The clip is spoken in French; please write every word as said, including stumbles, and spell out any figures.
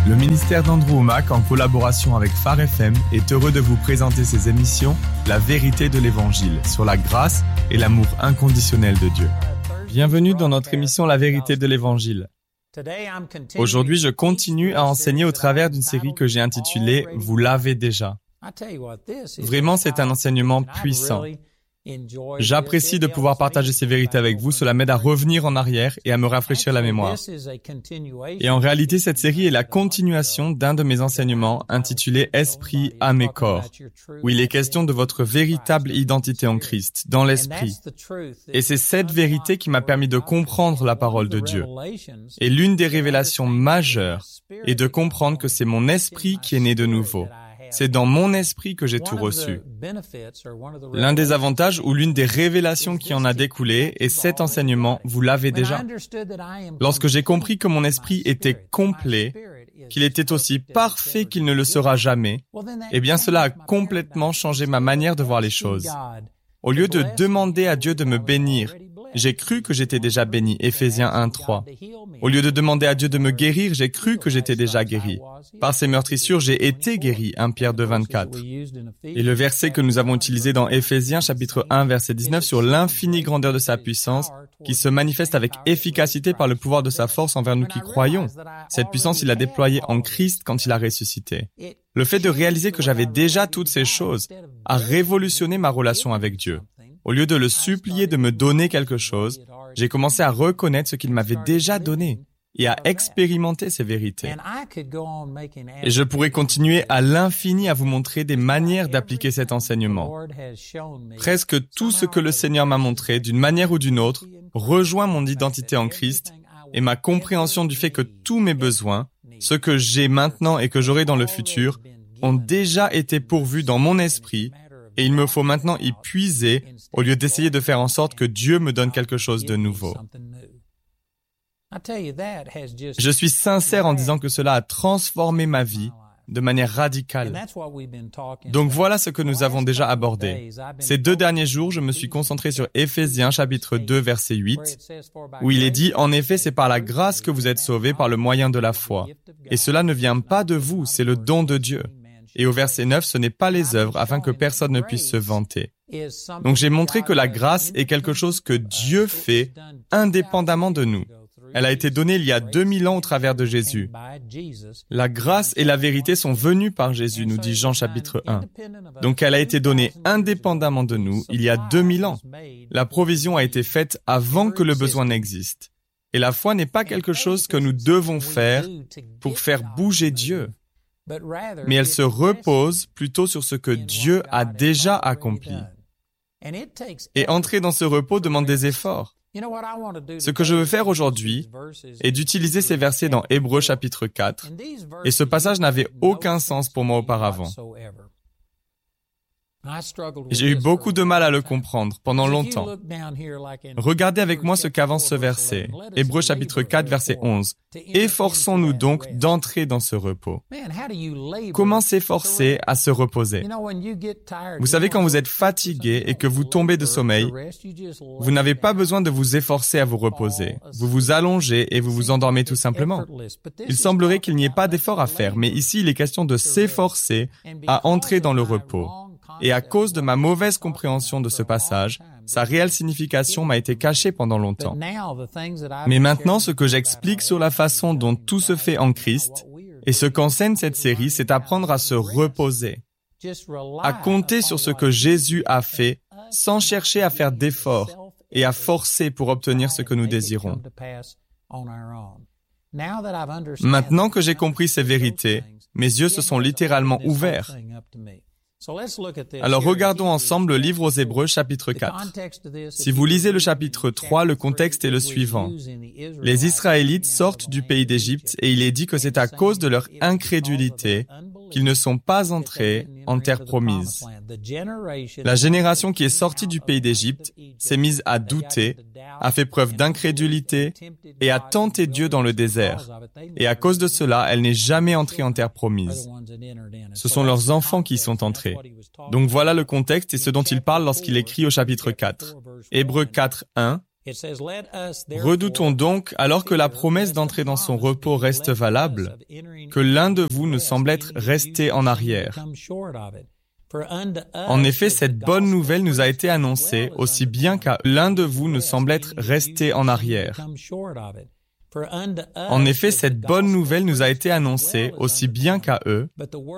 Le ministère d'Andrew Wommack, en collaboration avec Phare F M, est heureux de vous présenter ses émissions « La vérité de l'Évangile » sur la grâce et l'amour inconditionnel de Dieu. Bienvenue dans notre émission « La vérité de l'Évangile ». Aujourd'hui, je continue à enseigner au travers d'une série que j'ai intitulée « Vous l'avez déjà ». Vraiment, c'est un enseignement puissant. J'apprécie de pouvoir partager ces vérités avec vous. Cela m'aide à revenir en arrière et à me rafraîchir la mémoire. Et en réalité, cette série est la continuation d'un de mes enseignements intitulé « Esprit, âme et corps », où il est question de votre véritable identité en Christ, dans l'Esprit. Et c'est cette vérité qui m'a permis de comprendre la parole de Dieu. Et l'une des révélations majeures est de comprendre que c'est mon esprit qui est né de nouveau. C'est dans mon esprit que j'ai tout reçu. L'un des avantages ou l'une des révélations qui en a découlé est cet enseignement, vous l'avez déjà. Lorsque j'ai compris que mon esprit était complet, qu'il était aussi parfait qu'il ne le sera jamais, eh bien cela a complètement changé ma manière de voir les choses. Au lieu de demander à Dieu de me bénir, j'ai cru que j'étais déjà béni, Éphésiens un trois. Au lieu de demander à Dieu de me guérir, j'ai cru que j'étais déjà guéri. Par ses meurtrissures, j'ai été guéri, premier Pierre deux vingt-quatre. Et le verset que nous avons utilisé dans Éphésiens, chapitre un, verset dix-neuf, sur l'infinie grandeur de sa puissance, qui se manifeste avec efficacité par le pouvoir de sa force envers nous qui croyons. Cette puissance, il l'a déployée en Christ quand il a ressuscité. Le fait de réaliser que j'avais déjà toutes ces choses a révolutionné ma relation avec Dieu. Au lieu de le supplier de me donner quelque chose, j'ai commencé à reconnaître ce qu'il m'avait déjà donné et à expérimenter ces vérités. Et je pourrais continuer à l'infini à vous montrer des manières d'appliquer cet enseignement. Presque tout ce que le Seigneur m'a montré, d'une manière ou d'une autre, rejoint mon identité en Christ et ma compréhension du fait que tous mes besoins, ce que j'ai maintenant et que j'aurai dans le futur, ont déjà été pourvus dans mon esprit. Et il me faut maintenant y puiser au lieu d'essayer de faire en sorte que Dieu me donne quelque chose de nouveau. Je suis sincère en disant que cela a transformé ma vie de manière radicale. Donc voilà ce que nous avons déjà abordé. Ces deux derniers jours, je me suis concentré sur Éphésiens chapitre deux verset huit, où il est dit « En effet, c'est par la grâce que vous êtes sauvés par le moyen de la foi. Et cela ne vient pas de vous, c'est le don de Dieu. » Et au verset neuf, ce n'est pas les œuvres, afin que personne ne puisse se vanter. Donc j'ai montré que la grâce est quelque chose que Dieu fait indépendamment de nous. Elle a été donnée il y a deux mille ans au travers de Jésus. La grâce et la vérité sont venues par Jésus, nous dit Jean chapitre un. Donc elle a été donnée indépendamment de nous il y a deux mille ans. La provision a été faite avant que le besoin n'existe. Et la foi n'est pas quelque chose que nous devons faire pour faire bouger Dieu. Mais elle se repose plutôt sur ce que Dieu a déjà accompli. Et entrer dans ce repos demande des efforts. Ce que je veux faire aujourd'hui est d'utiliser ces versets dans Hébreux chapitre quatre, et ce passage n'avait aucun sens pour moi auparavant. J'ai eu beaucoup de mal à le comprendre pendant longtemps. Regardez avec moi ce qu'avance ce verset. Hébreux chapitre quatre, verset onze. « Efforçons-nous donc d'entrer dans ce repos. » Comment s'efforcer à se reposer? Vous savez, quand vous êtes fatigué et que vous tombez de sommeil, vous n'avez pas besoin de vous efforcer à vous reposer. Vous vous allongez et vous vous endormez tout simplement. Il semblerait qu'il n'y ait pas d'effort à faire, mais ici il est question de s'efforcer à entrer dans le repos. Et à cause de ma mauvaise compréhension de ce passage, sa réelle signification m'a été cachée pendant longtemps. Mais maintenant, ce que j'explique sur la façon dont tout se fait en Christ, et ce qu'enseigne cette série, c'est apprendre à se reposer, à compter sur ce que Jésus a fait, sans chercher à faire d'efforts et à forcer pour obtenir ce que nous désirons. Maintenant que j'ai compris ces vérités, mes yeux se sont littéralement ouverts. Alors regardons ensemble le livre aux Hébreux chapitre quatre. Si vous lisez le chapitre trois, le contexte est le suivant. Les Israélites sortent du pays d'Égypte et il est dit que c'est à cause de leur incrédulité qu'ils ne sont pas entrés en terre promise. La génération qui est sortie du pays d'Égypte s'est mise à douter, a fait preuve d'incrédulité et a tenté Dieu dans le désert. Et à cause de cela, elle n'est jamais entrée en terre promise. Ce sont leurs enfants qui y sont entrés. Donc voilà le contexte et ce dont il parle lorsqu'il écrit au chapitre quatre. Hébreux quatre, un. Redoutons donc, alors que la promesse d'entrer dans son repos reste valable, que l'un de vous ne semble être resté en arrière. En effet, cette bonne nouvelle nous a été annoncée, aussi bien qu'à l'un de vous ne semble être resté en arrière. En effet, cette bonne nouvelle nous a été annoncée, aussi bien qu'à eux,